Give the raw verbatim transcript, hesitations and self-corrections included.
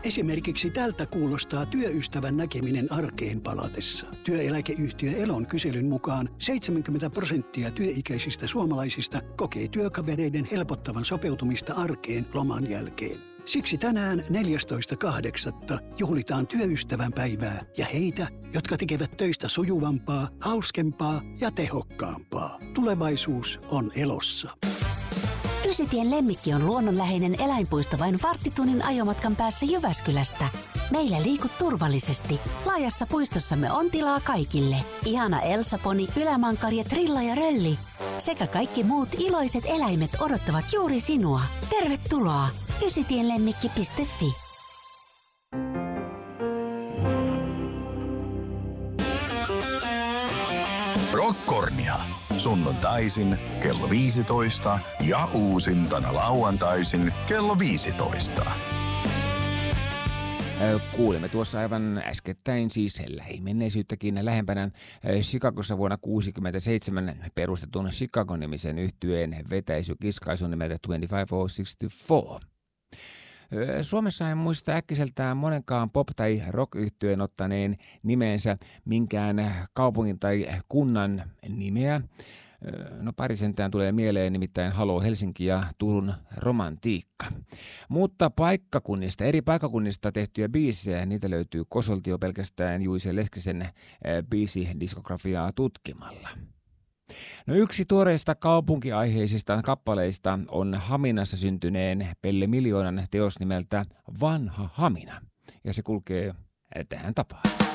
Esimerkiksi tältä kuulostaa työystävän näkeminen arkeen palatessa. Työeläkeyhtiö Elon kyselyn mukaan seitsemänkymmentä prosenttia työikäisistä suomalaisista kokee työkavereiden helpottavan sopeutumista arkeen loman jälkeen. Siksi tänään neljästoista kahdeksatta juhlitaan työystävän päivää ja heitä, jotka tekevät töistä sujuvampaa, hauskempaa ja tehokkaampaa. Tulevaisuus on Elossa. Ysitien Lemmikki on luonnonläheinen eläinpuisto vain varttitunnin ajomatkan päässä Jyväskylästä. Meillä liikut turvallisesti. Laajassa puistossamme on tilaa kaikille. Ihana Elsa-poni, ylämankari, trilla ja rölli. Sekä kaikki muut iloiset eläimet odottavat juuri sinua. Tervetuloa! ysitienlemmikki piste fi. Rockkornia. Sunnuntaisin kello viisitoista ja uusintana lauantaisin kello viisitoista. Kuulemme tuossa aivan äskettäin, siis lähimenneisyyttäkin lähempänä, Chicagossa vuonna tuhatyhdeksänsataakuusikymmentäseitsemän perustetun Chicago-nimisen yhtyeen vetäisykiskaisun nimeltä kaksituhattakaksikymmentäneljä. Suomessa en muista äkkiseltään monenkaan pop- tai rock-yhtyeen ottaneen nimeensä minkään kaupungin tai kunnan nimeä. No pari sentään tulee mieleen, nimittäin Halo Helsinki ja Turun romantiikka. Mutta paikkakunnista, eri paikkakunnista tehtyjä biisejä, niitä löytyy kosolti jo pelkästään Juise Leskisen biisidiskografiaa tutkimalla. No yksi tuoreista kaupunkiaiheisista kappaleista on Haminassa syntyneen Pelle Miljoonan teos nimeltä Vanha Hamina. Ja se kulkee tähän tapaan.